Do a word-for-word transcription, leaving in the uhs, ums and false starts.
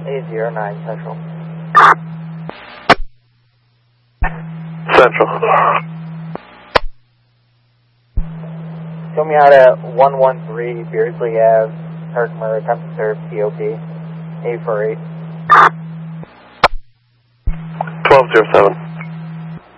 eight zero nine Central. Central. Show me out at one one three Beardsley Ave, Herkimer, attempt to serve P O P, eight four eight. twelve zero seven.